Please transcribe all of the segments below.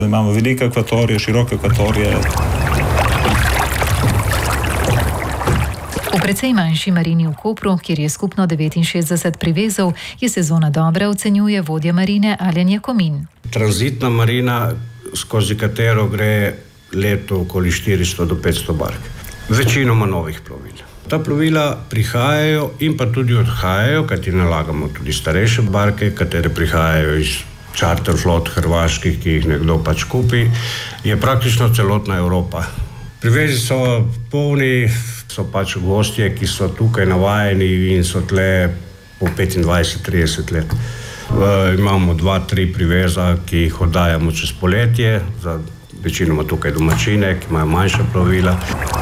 Imamo velike akvatorije, široke akvatorije. V precej manjši marini v Kopru, kjer je skupno 69 privezov, je sezona dobra, ocenjuje vodja marine Alen Jakomin. Tranzitna marina, skozi katero gre leto okoli 400 do 500 bark. Večinoma novih plovil. Ta plovila prihajajo in pa tudi odhajajo, kajti nalagamo tudi starejše barke, katere prihajajo iz čarter flot hrvaških, ki jih nekdo pač kupi, je praktično celotna Evropa. Privezi so polni, so pač gostje, ki so tukaj navajeni in so tle po 25-30 let. Imamo 2-3 priveza, ki jih oddajamo čez poletje, za večinoma tukaj domačine, ki imajo manjša plovila.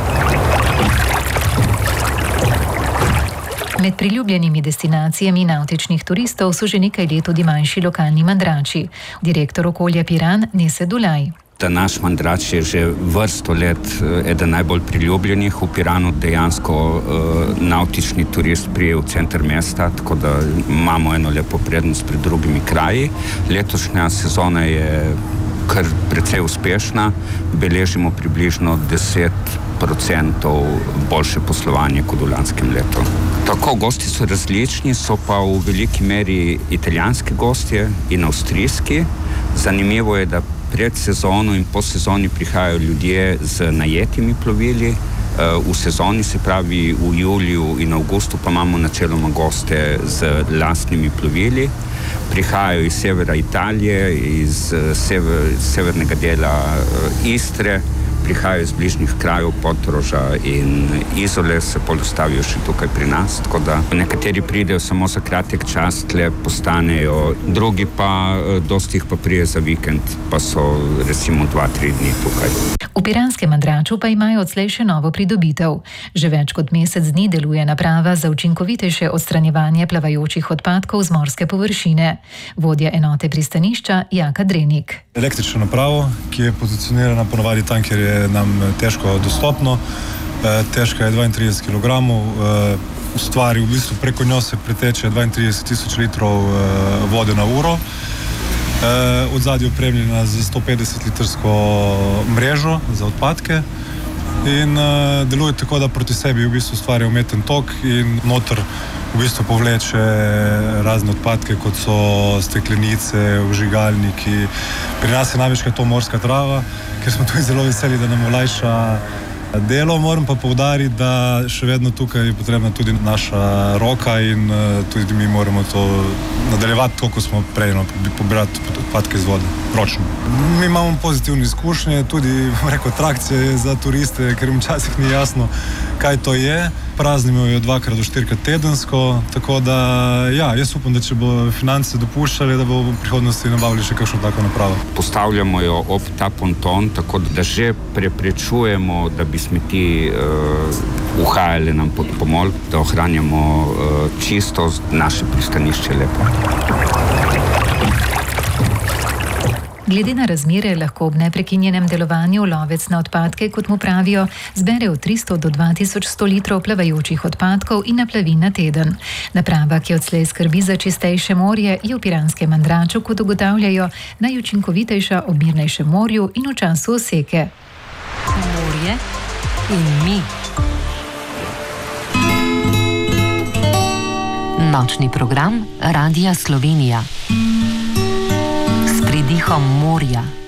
Med priljubljenimi destinacijami navtičnih turistov so že nekaj let tudi manjši lokalni mandrači. Direktor okolja Piran Nese Dulaj. Ta naš mandrač je že vrsto let eden najbolj priljubljenih. V Piranu dejansko navtični turist prije v center mesta, tako da imamo eno lepo prednost pred drugimi kraji. Letošnja sezona je kar precej uspešna. Beležimo približno 10% boljše poslovanje kot v lanskem letu. Tako, gosti so različni, so pa v veliki meri italijanski gostje in avstrijski. Zanimivo je, da pred sezono in po sezoni prihajajo ljudje z najetimi plovili. V sezoni, se pravi v juliju in avgustu, pa imamo načeloma goste z lastnimi plovili. Prihajajo iz severa Italije, iz severnega dela Istre, prihajajo iz bližnjih krajev, Portoroža in Izole, se postavijo še tukaj pri nas, tako da nekateri pridejo samo za kratek čas, tle postanejo, drugi pa, dosti jih pa prije za vikend, pa so recimo 2-3 dni tukaj. V piranskem mandraču pa imajo odslej še novo pridobitev. Že več kot mesec dni deluje naprava za učinkovitejše odstranjevanje plavajočih odpadkov z morske površine. Vodja enote pristanišča Jaka Drenik. Električno napravo, ki je pozicionirana ponovadi tam, kjer je nam težko dostopno. Težka je 32 kg. V bistvu preko njo se preteče 32.000 litrov vode na uro. Od zadnje opremljena z 150 litrsko mrežo za odpadke in deluje tako, da proti sebi v bistvu ustvarja umeten tok in noter v bistvu povleče razne odpadke, kot so steklenice, vžigalniki. Pri nas je največkrat to morska trava, ker smo tudi zelo veseli, da nam olajša delo. Moram pa poudariti, da še vedno tukaj je potrebna tudi naša roka in tudi mi moramo to nadaljevati, tako kot smo prej, pobirati odpadke z vode, ročno. Mi imamo pozitivne izkušnje, tudi atrakcije za turiste, ker jim včasih ni jasno, kaj to je. Praznimo jo 2 do 4 tedensko, tako da ja, jaz upam, da če bo finance dopuščali, da bo v prihodnosti nabavili še kakšno tako napravo. Postavljamo jo ob ta ponton, tako da že preprečujemo, da bi smeti uhajali nam pod pomol, da ohranjamo čisto naše pristanišče lepo. Glede na razmere lahko ob neprekinjenem delovanju lovec na odpadke, kot mu pravijo, zbere od 300 do 2100 litrov plavajočih odpadkov in naplavi na teden. Naprava, ki odslej skrbi za čistejše morje, je v piranskem mandraču, kot ugotavljajo, najučinkovitejša ob mirnejšem morju in v času oseke. Morje in mi. Nočni program Radia Slovenija. Pridihom morja.